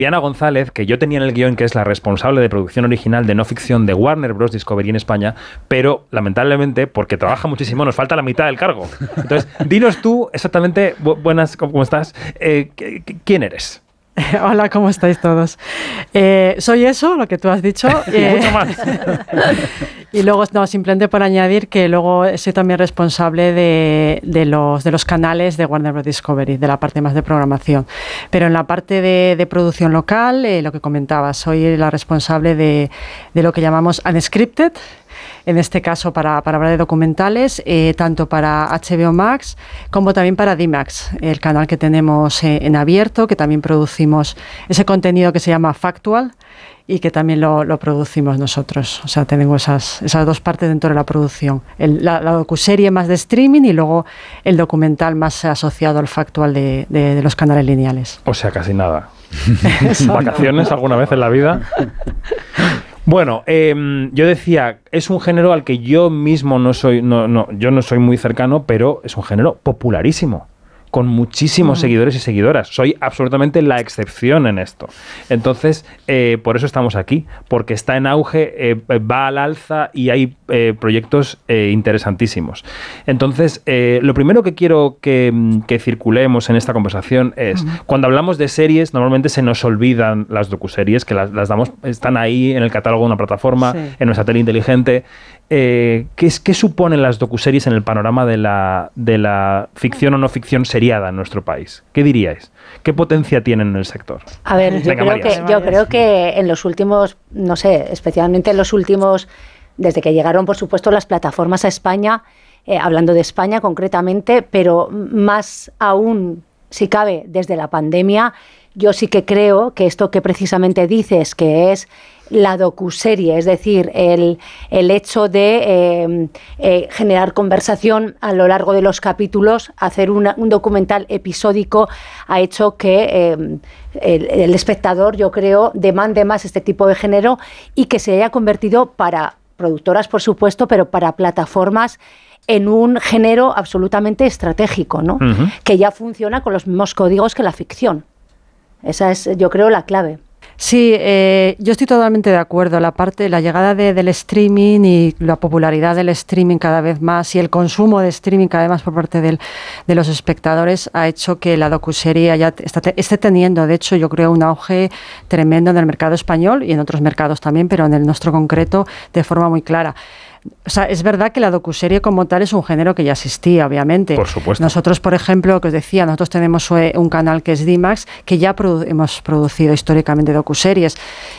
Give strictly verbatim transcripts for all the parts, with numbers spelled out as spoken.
Diana González, que yo tenía en el guión, que es la responsable de producción original de no ficción de Warner Bros. Discovery en España, pero lamentablemente, porque trabaja muchísimo, nos falta la mitad del cargo. Entonces, dinos tú exactamente, bu- buenas, ¿cómo estás? Eh, ¿Quién eres? Hola, ¿cómo estáis todos? Eh, soy eso, lo que tú has dicho. Eh, Mucho más. Y luego, no, simplemente por añadir que luego soy también responsable de, de, los, de los canales de Warner Bros. Discovery, de la parte más de programación. Pero en la parte de, de producción local, eh, lo que comentaba, soy la responsable de, de lo que llamamos Unscripted, en este caso para, para hablar de documentales, eh, tanto para H B O Max como también para D Max, el canal que tenemos eh, en abierto, que también producimos ese contenido que se llama Factual y que también lo, lo producimos nosotros. O sea, tenemos esas, esas dos partes dentro de la producción. El, la, la docuserie más de streaming y luego el documental más asociado al Factual de, de, de los canales lineales. O sea, casi nada. ¿Vacaciones alguna vez en la vida? Bueno, eh, yo decía, es un género al que yo mismo no soy, no, no, yo no soy muy cercano, pero es un género popularísimo, con muchísimos mm. seguidores y seguidoras. Soy absolutamente la excepción en esto. Entonces, eh, por eso estamos aquí, porque está en auge, eh, va al alza y hay eh, proyectos eh, interesantísimos. Entonces, eh, lo primero que quiero que, que circulemos en esta conversación es, mm. cuando hablamos de series, normalmente se nos olvidan las docuseries, que las, las damos, están ahí en el catálogo de una plataforma, sí. en nuestra tele inteligente. Eh, ¿qué, es, ¿Qué suponen las docuseries en el panorama de la, de la ficción o no ficción seriada en nuestro país? ¿Qué diríais? ¿Qué potencia tienen en el sector? A ver, yo, Venga, creo, que, yo creo que en los últimos, no sé, especialmente en los últimos, desde que llegaron, por supuesto, las plataformas a España, eh, hablando de España concretamente, pero más aún, si cabe, desde la pandemia, yo sí que creo que esto que precisamente dices, que es la docuserie, es decir, el, el hecho de eh, eh, generar conversación a lo largo de los capítulos, hacer una, un documental episódico, ha hecho que eh, el, el espectador, yo creo, demande más este tipo de género y que se haya convertido para productoras, por supuesto, pero para plataformas en un género absolutamente estratégico, ¿no? Uh-huh. Que ya funciona con los mismos códigos que la ficción. Esa es, yo creo, la clave. Sí, eh, yo estoy totalmente de acuerdo. La parte, la llegada de, del streaming y la popularidad del streaming cada vez más y el consumo de streaming cada vez más por parte del, de los espectadores ha hecho que la docuserie ya está, esté teniendo, de hecho, yo creo, un auge tremendo en el mercado español y en otros mercados también, pero en el nuestro concreto de forma muy clara. O sea, es verdad que la docuserie como tal es un género que ya existía, obviamente. Por supuesto. Nosotros, por ejemplo, que os decía, nosotros tenemos un canal que es D Max, que ya produ- hemos producido históricamente docuseries,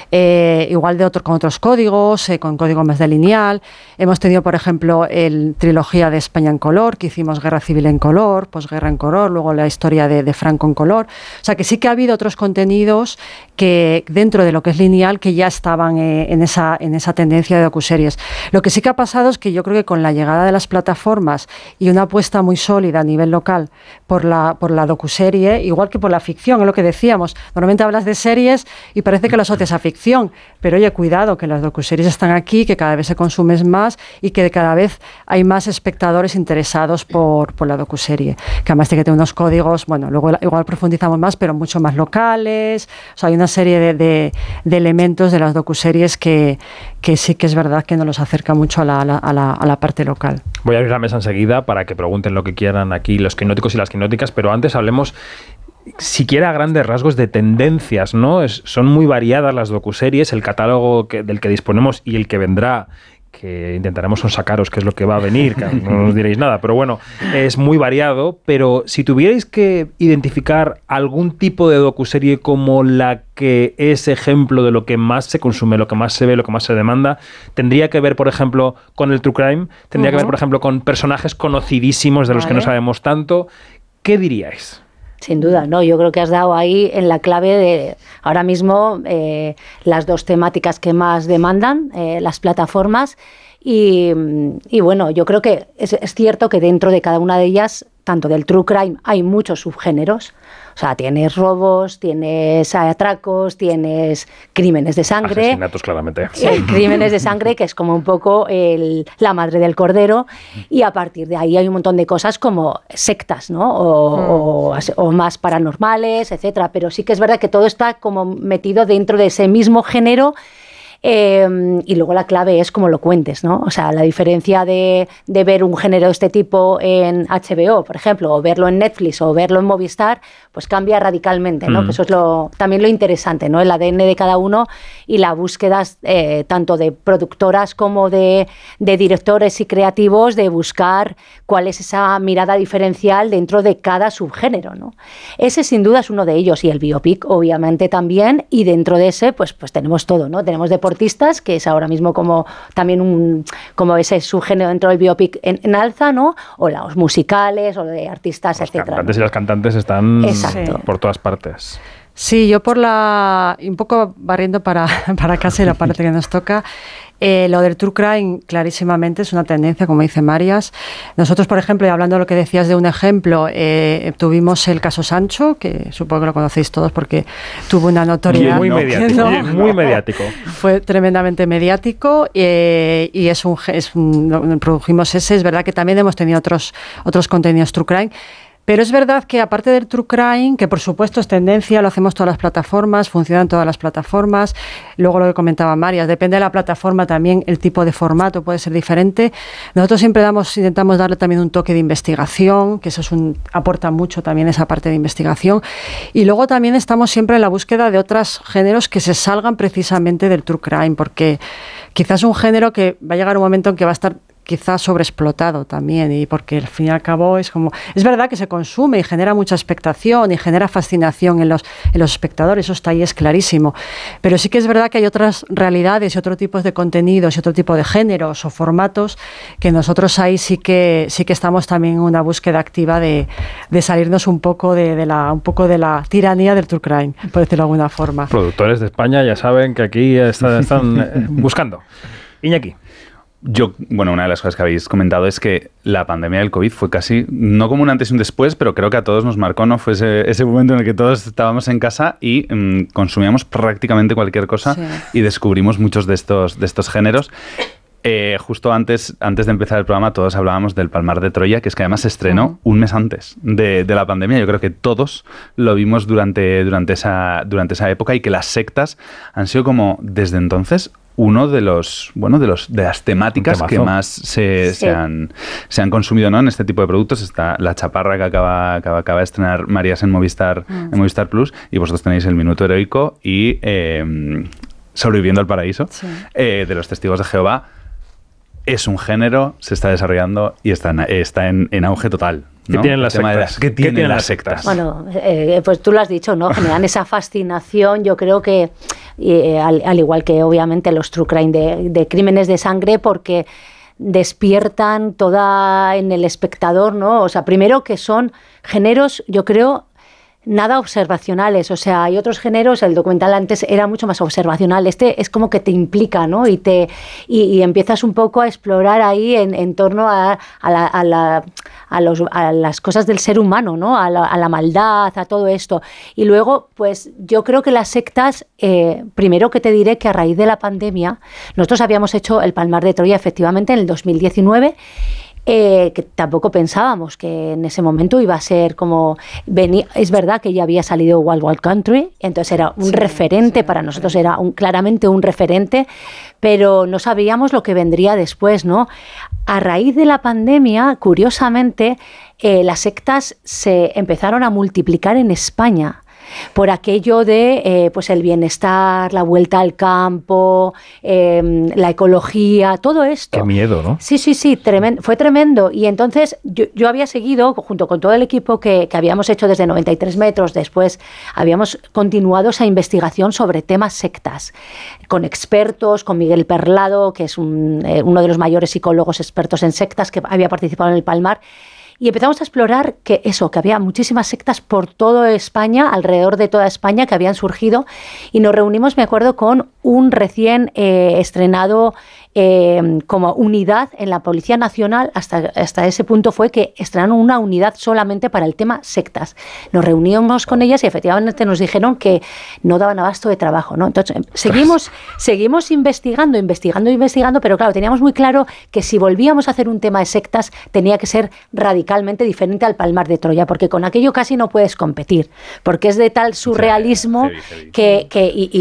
eh, igual de otro, con otros códigos, eh, con código más de lineal. Hemos tenido, por ejemplo, el trilogía de España en color, que hicimos Guerra Civil en color, posguerra en color, luego la historia de, de Franco en color. O sea, que sí que ha habido otros contenidos que dentro de lo que es lineal que ya estaban eh, en, esa, en esa tendencia de docuseries. Lo que sí que ha pasado es que yo creo que con la llegada de las plataformas y una apuesta muy sólida a nivel local por la, por la docuserie, igual que por la ficción, es lo que decíamos, normalmente hablas de series y parece que lo asocias a ficción, pero oye, cuidado, que las docuseries están aquí, que cada vez se consumen más y que cada vez hay más espectadores interesados por, por la docuserie, que además tiene que tener unos códigos, bueno, luego igual profundizamos más, pero mucho más locales. O sea, hay una serie de, de, de elementos de las docuseries que, que sí que es verdad que nos los acerca mucho a la, a la, a la, a la parte local. Voy a abrir la mesa enseguida para que pregunten lo que quieran aquí los quinóticos y las quinóticas, pero antes hablemos siquiera a grandes rasgos de tendencias, ¿no? Es, son muy variadas las docuseries, el catálogo que, del que disponemos y el que vendrá, que intentaremos sonsacaros qué es lo que va a venir, que no nos diréis nada, pero bueno, es muy variado. Pero si tuvierais que identificar algún tipo de docuserie como la que es ejemplo de lo que más se consume, lo que más se ve, lo que más se demanda, tendría que ver, por ejemplo, con el true crime, tendría uh-huh. que ver, por ejemplo, con personajes conocidísimos de los vale. que no sabemos tanto. ¿Qué diríais? Sin duda, no. Yo creo que has dado ahí en la clave de ahora mismo eh, las dos temáticas que más demandan eh, las plataformas. Y, y bueno, yo creo que es, es cierto que dentro de cada una de ellas, tanto del true crime, hay muchos subgéneros. O sea, tienes robos, tienes atracos, tienes crímenes de sangre. Asesinatos, claramente. Eh, crímenes de sangre, que es como un poco el, la madre del cordero. Y a partir de ahí hay un montón de cosas como sectas, ¿no? O, mm. o, o más paranormales, etcétera. Pero sí que es verdad que todo está como metido dentro de ese mismo género. Eh, y luego la clave es cómo lo cuentes, ¿no? O sea, la diferencia de, de ver un género de este tipo en H B O, por ejemplo, o verlo en Netflix o verlo en Movistar, pues cambia radicalmente, ¿no? Mm. Pues eso es lo, también lo interesante, ¿no? El A D N de cada uno y la búsqueda eh, tanto de productoras como de, de directores y creativos de buscar cuál es esa mirada diferencial dentro de cada subgénero, ¿no? Ese sin duda es uno de ellos y el biopic obviamente también, y dentro de ese pues, pues tenemos todo, ¿no? Tenemos deportistas, que es ahora mismo como también un como ese subgénero dentro del biopic en, en alza, ¿no? O los musicales, o de artistas, los etcétera. Los cantantes, ¿no? Y las cantantes están Exacto. por todas partes. Sí, yo por la... un poco barriendo para, para casa y la parte que nos toca, eh, lo del true crime clarísimamente es una tendencia, como dice Marias. Nosotros, por ejemplo, y hablando de lo que decías de un ejemplo, eh, tuvimos el caso Sancho, que supongo que lo conocéis todos porque tuvo una notoriedad. Muy mediático. ¿no? Muy mediático. Fue tremendamente mediático eh, y es un, es un... produjimos ese. Es verdad que también hemos tenido otros, otros contenidos true crime. Pero es verdad que aparte del true crime, que por supuesto es tendencia, lo hacemos todas las plataformas, funcionan todas las plataformas, luego lo que comentaba Marias, depende de la plataforma también, el tipo de formato puede ser diferente. Nosotros siempre damos, intentamos darle también un toque de investigación, que eso es un, aporta mucho también esa parte de investigación. Y luego también estamos siempre en la búsqueda de otros géneros que se salgan precisamente del true crime, porque quizás es un género que va a llegar un momento en que va a estar quizás sobreexplotado también, y porque al fin y al cabo es como, es verdad que se consume y genera mucha expectación y genera fascinación en los, en los espectadores, eso está ahí, es clarísimo, pero sí que es verdad que hay otras realidades y otros tipos de contenidos y otro tipo de géneros o formatos que nosotros ahí sí que sí que estamos también en una búsqueda activa de, de salirnos un poco de, de la un poco de la tiranía del true crime, por decirlo de alguna forma. Productores de España ya saben que aquí están, están buscando. Iñaki. Yo, bueno, una de las cosas que habéis comentado es que la pandemia del COVID fue casi, no como un antes y un después, pero creo que a todos nos marcó, ¿no? Fue ese, ese momento en el que todos estábamos en casa y mmm, consumíamos prácticamente cualquier cosa, sí. Y descubrimos muchos de estos, de estos géneros. Eh, justo antes, antes de empezar el programa todos hablábamos del Palmar de Troya, que es que además se estrenó uh-huh. un mes antes de, de la pandemia. Yo creo que todos lo vimos durante, durante, esa, durante esa época, y que las sectas han sido como desde entonces uno de los bueno de los de las temáticas que más se, sí. se, han, se han consumido, ¿no? En este tipo de productos. Está La Chaparra, que acaba, acaba, acaba de estrenar Marías en Movistar, mm. en Movistar Plus, y vosotros tenéis El Minuto Heroico y eh, Sobreviviendo al Paraíso, sí. eh, de los Testigos de Jehová. Es un género, se está desarrollando y está en, está en, en auge total, ¿no? ¿Qué tienen las sectas? Las, ¿Qué tienen, ¿Qué tienen las sectas? Bueno, eh, pues tú lo has dicho, ¿no? Generan esa fascinación. Yo creo que, eh, al, al igual que obviamente los true crime de, de crímenes de sangre, porque despiertan toda en el espectador, ¿no? O sea, primero que son géneros, yo creo, nada observacionales. O sea, hay otros géneros, el documental antes era mucho más observacional, este es como que te implica, ¿no? Y te y, y empiezas un poco a explorar ahí en, en torno a, a, la, a, la, a, los, a las cosas del ser humano, ¿no? A la, a la maldad, a todo esto. Y luego, pues yo creo que las sectas, eh, primero que te diré que a raíz de la pandemia, nosotros habíamos hecho el Palmar de Troya efectivamente en el dos mil diecinueve, Eh, que tampoco pensábamos que en ese momento iba a ser como venía, es verdad que ya había salido Wild Wild Country, entonces era un sí, referente sí, para nosotros, era un, claramente un referente, pero no sabíamos lo que vendría después, ¿no? A raíz de la pandemia, curiosamente, eh, las sectas se empezaron a multiplicar en España, por aquello de eh, pues el bienestar, la vuelta al campo, eh, la ecología, todo esto. Qué miedo, ¿no? Sí, sí, sí, tremendo, fue tremendo. Y entonces yo, yo había seguido, junto con todo el equipo que, que habíamos hecho desde noventa y tres metros, después habíamos continuado esa investigación sobre temas sectas, con expertos, con Miguel Perlado, que es un, eh, uno de los mayores psicólogos expertos en sectas, que había participado en el Palmar. Y empezamos a explorar que eso, que había muchísimas sectas por toda España, alrededor de toda España, que habían surgido, y nos reunimos, me acuerdo, con un recién eh, estrenado eh, como unidad en la Policía Nacional, hasta, hasta ese punto fue que estrenaron una unidad solamente para el tema sectas. Nos reunimos con ellas y efectivamente nos dijeron que no daban abasto de trabajo, ¿no? Entonces, seguimos, seguimos investigando, investigando, investigando, pero claro, teníamos muy claro que si volvíamos a hacer un tema de sectas, tenía que ser radicalmente diferente al Palmar de Troya, porque con aquello casi no puedes competir, porque es de tal surrealismo sí, sí, sí, sí. que, que y,